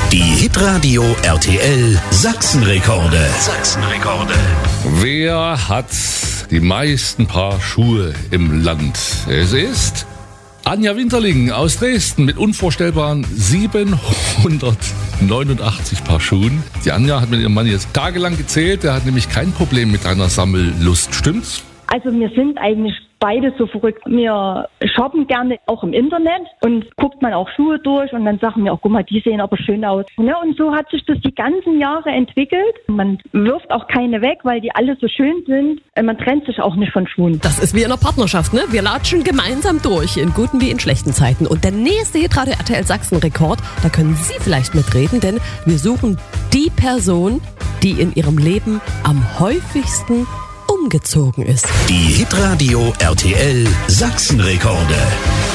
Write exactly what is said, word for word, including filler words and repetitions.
Die Hitradio R T L Sachsenrekorde. Sachsenrekorde. Wer hat die meisten Paar Schuhe im Land? Es ist Anja Winterling aus Dresden mit unvorstellbaren siebenhundertneunundachtzig Paar Schuhen. Die Anja hat mit ihrem Mann jetzt tagelang gezählt. Der hat nämlich kein Problem mit einer Sammellust. Stimmt's? Also wir sind eigentlich beide so verrückt. Wir shoppen gerne auch im Internet und guckt man auch Schuhe durch und dann sagen wir auch, guck mal, die sehen aber schön aus. Ja, und so hat sich das die ganzen Jahre entwickelt. Man wirft auch keine weg, weil die alle so schön sind. Man trennt sich auch nicht von Schuhen. Das ist wie in einer Partnerschaft, ne? Wir latschen gemeinsam durch, in guten wie in schlechten Zeiten. Und der nächste Hitradio R T L Sachsen-Rekord, da können Sie vielleicht mitreden, denn wir suchen die Person, die in ihrem Leben am häufigsten umgezogen ist. Die Hitradio R T L Sachsenrekorde.